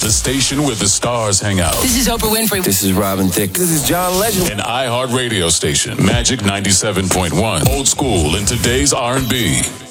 The station where the stars hang out. This is Oprah Winfrey. This is Robin Thicke. This is John Legend. An iHeart radio station. Magic 97.1. Old school in today's R&B.